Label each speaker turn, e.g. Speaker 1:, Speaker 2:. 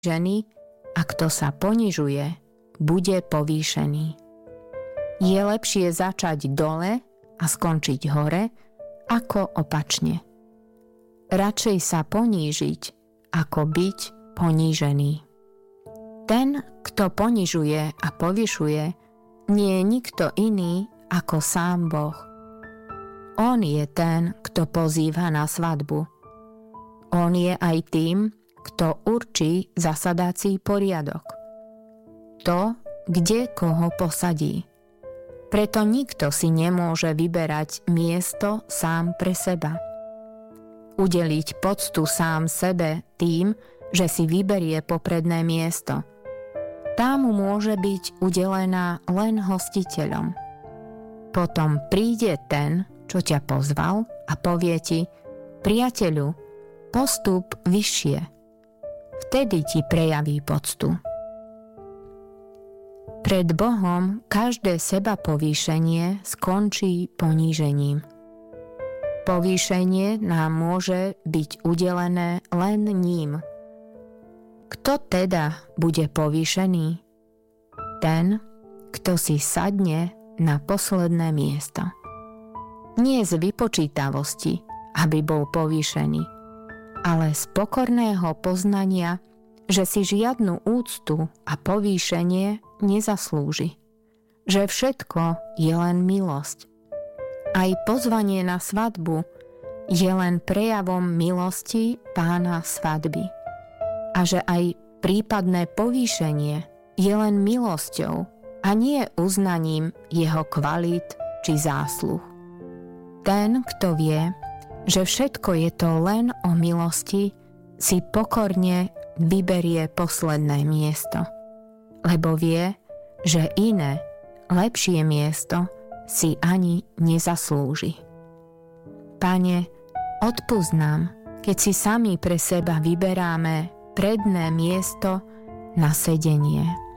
Speaker 1: ženy a kto sa ponižuje, bude povýšený. Je lepšie začať dole a skončiť hore, ako opačne. Radšej sa ponížiť, ako byť ponížený. Ten, kto ponižuje a povyšuje, nie je nikto iný ako sám Boh. On je ten, kto pozýva na svadbu. On je aj tým, kto určí zasadací poriadok. To, kde koho posadí. Preto nikto si nemôže vyberať miesto sám pre seba. Udeliť poctu sám sebe tým, že si vyberie popredné miesto. Tá mu môže byť udelená len hostiteľom. Potom príde ten, čo ťa pozval a povie ti: priateľu, postup vyššie. Vtedy ti prejaví poctu. Pred Bohom každé seba povýšenie skončí ponížením. Povýšenie nám môže byť udelené len ním. Kto teda bude povýšený? Ten, kto si sadne na posledné miesto. Nie z vypočítavosti, aby bol povýšený, ale z pokorného poznania, že si žiadnu úctu a povýšenie nezaslúži. Že všetko je len milosť. Aj pozvanie na svadbu je len prejavom milosti pána svadby. A že aj prípadné povýšenie je len milosťou a nie uznaním jeho kvalít či zásluh. Ten, kto vie, že všetko je to len o milosti, si pokorne vyberie posledné miesto, lebo vie, že iné, lepšie miesto si ani nezaslúži. Pane, odpusť nám, keď si sami pre seba vyberáme predné miesto na sedenie.